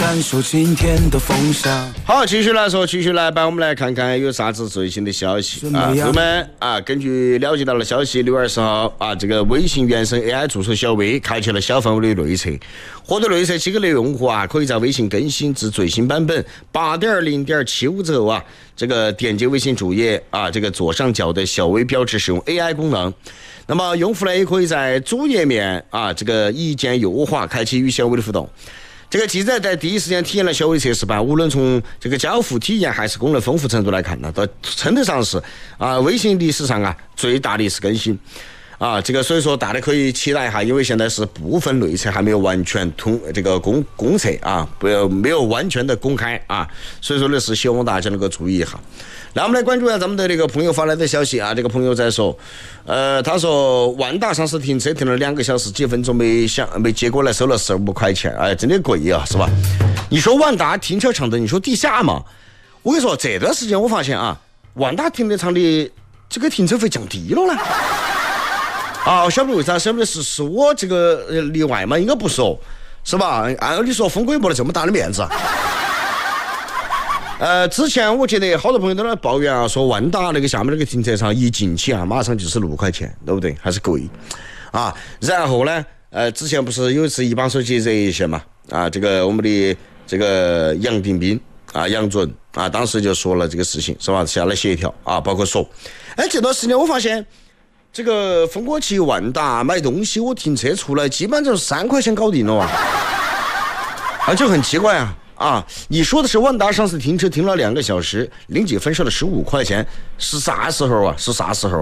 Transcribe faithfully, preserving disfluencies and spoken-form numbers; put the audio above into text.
感受今天的风向。 好，继续来说，继续来吧，我们来看看有啥子最新的消息啊。朋友们啊，根据了解到的消息，六月二十号啊，这个微信原生 A I 助手小微开启了小范围的内测，获得内测几个的用户啊，可以在微信更新至最新版本八点零点七五之后啊，这个点击微信主页啊，这个左上角的小微标志使用 A I 功能。那么用户呢也可以在主页面啊，这个一键优化开启与小微的互动。这个记者在第一时间体验了小微测试版，无论从这个交互体验还是功能丰富程度来看呢，都称得上是啊微信历史上啊最大的一次更新啊。这个所以说大家可以期待一下，因为现在是部分内测还没有完全通这个公公测啊，不要没有完全的公开啊，所以说呢是希望大家能够注意一下。那我们来关注一下咱们的这个朋友发来的消息啊，这个朋友在说，呃，他说万达上市停车停了两个小时几分钟没想没结果来收了十五块钱，哎，真的贵啊，是吧？你说万达停车场的，你说地下嘛？我跟你说，这段时间我发现啊，万达停车场的这个停车费降低了呢。啊，晓不得为啥？晓不得是是我这个例外吗？应该不是哦，是吧？按理说峰哥也没得这么大的面子。呃，之前我觉得好多朋友都在抱怨啊，说万达那个下面那个停车场一进去啊，马上就是六块钱，对不对？还是贵啊。然后呢，呃，之前不是有一次一帮手机热一些嘛，啊，这个我们的这个杨定斌啊，杨准啊，当时就说了这个事情，是吧？下来协调啊，包括说，哎，这段时间我发现这个峰哥去万达买东西，我停车出来基本上就是三块钱搞定了啊，啊，就很奇怪啊。啊，你说的是万达上次停车停了两个小时，零几分收了十五块钱，是啥时候啊？是啥时候